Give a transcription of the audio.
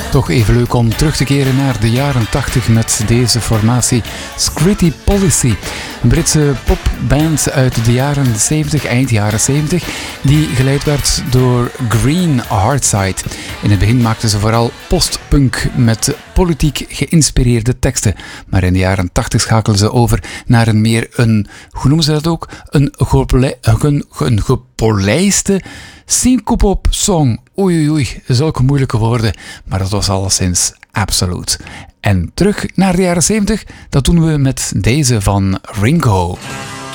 Toch even leuk om terug te keren naar de jaren 80 met deze formatie Scritti Policy. Een Britse popband uit de jaren 70, eind jaren 70, die geleid werd door Green Hardside. In het begin maakten ze vooral postpunk met politiek geïnspireerde teksten. Maar in de jaren 80 schakelden ze over naar een meer hoe noemen ze dat ook? Een gepolijste syncopop song. Oei, zulke moeilijke woorden. Maar dat was alleszins absoluut. En terug naar de jaren 70, dat doen we met deze van Ringo.